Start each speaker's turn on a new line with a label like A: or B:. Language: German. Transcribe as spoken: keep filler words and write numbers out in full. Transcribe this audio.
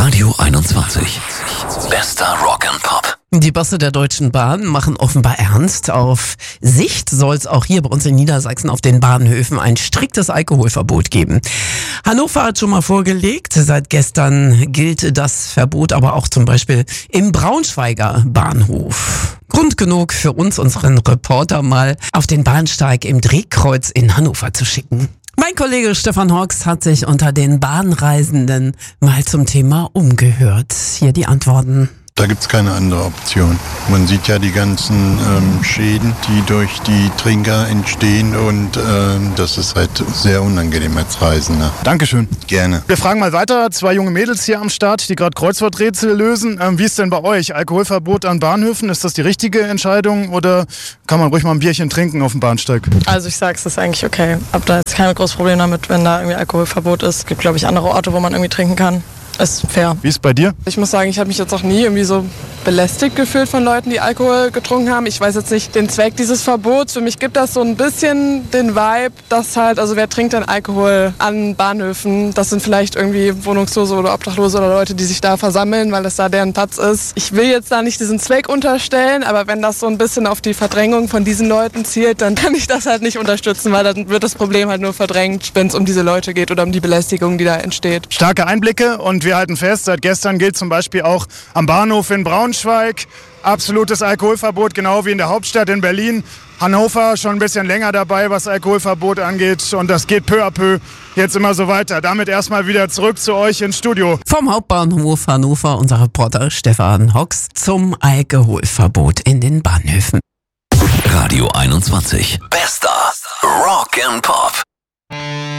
A: Radio einundzwanzig. Bester Rock and Pop.
B: Die Bosse der Deutschen Bahn machen offenbar ernst. Auf Sicht soll es auch hier bei uns in Niedersachsen auf den Bahnhöfen ein striktes Alkoholverbot geben. Hannover hat schon mal vorgelegt. Seit gestern gilt das Verbot aber auch zum Beispiel im Braunschweiger Bahnhof. Grund genug für uns, unseren Reporter, mal auf den Bahnsteig im Drehkreuz in Hannover zu schicken. Mein Kollege Stefan Hawks hat sich unter den Bahnreisenden mal zum Thema umgehört. Hier die Antworten.
C: Da gibt's keine andere Option. Man sieht ja die ganzen ähm, Schäden, die durch die Trinker entstehen, und ähm, das ist halt sehr unangenehm als Reisender.
D: Dankeschön.
C: Gerne.
D: Wir fragen mal weiter. Zwei junge Mädels hier am Start, die gerade Kreuzworträtsel lösen. Ähm, wie ist denn bei euch? Alkoholverbot an Bahnhöfen, ist das die richtige Entscheidung oder kann man ruhig mal ein Bierchen trinken auf dem Bahnsteig?
E: Also ich sage, es ist eigentlich okay. Hab da jetzt kein großes Problem damit, wenn da irgendwie Alkoholverbot ist. Es gibt, glaube ich, andere Orte, wo man irgendwie trinken kann. Ist fair.
D: Wie ist es bei dir?
F: Ich muss sagen, ich habe mich jetzt auch nie irgendwie so belästigt gefühlt von Leuten, die Alkohol getrunken haben. Ich weiß jetzt nicht den Zweck dieses Verbots. Für mich gibt das so ein bisschen den Vibe, dass halt, also wer trinkt denn Alkohol an Bahnhöfen? Das sind vielleicht irgendwie Wohnungslose oder Obdachlose oder Leute, die sich da versammeln, weil das da deren Platz ist. Ich will jetzt da nicht diesen Zweck unterstellen, aber wenn das so ein bisschen auf die Verdrängung von diesen Leuten zielt, dann kann ich das halt nicht unterstützen, weil dann wird das Problem halt nur verdrängt, wenn es um diese Leute geht oder um die Belästigung, die da entsteht.
D: Starke Einblicke, und wir halten fest, seit gestern gilt zum Beispiel auch am Bahnhof in Braunschweig absolutes Alkoholverbot, genau wie in der Hauptstadt in Berlin. Hannover schon ein bisschen länger dabei, was Alkoholverbot angeht, und das geht peu à peu jetzt immer so weiter. Damit erstmal wieder zurück zu euch ins Studio.
B: Vom Hauptbahnhof Hannover unser Reporter Stefan Hawks zum Alkoholverbot in den Bahnhöfen.
A: Radio einundzwanzig. Bester Rock and Pop.